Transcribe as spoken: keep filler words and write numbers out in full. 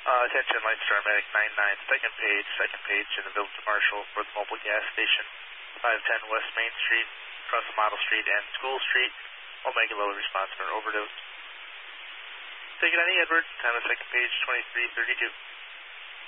Uh, attention, Light Star Medic nine nine, second page, second page in the Village of Marshall for the mobile gas station, five ten West Main Street, across the Model Street and School Street. Omega Low response for an overdose. Take it on E, Edward, time of second page, twenty-three thirty-two.